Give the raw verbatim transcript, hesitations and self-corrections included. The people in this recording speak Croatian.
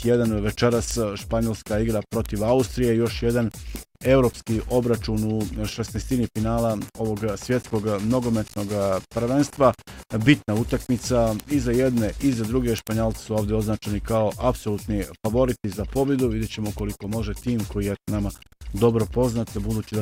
devet jedan večeras Španjolska igra protiv Austrije, još jedan europski obračun u šesnaestini finala ovog svjetskog nogometnog prvenstva. Bitna utakmica i za jedne i za druge. Španjalci su ovdje označeni kao apsolutni favoriti za pobjedu. Vidjet ćemo koliko može tim koji je nama dobro poznat, budući da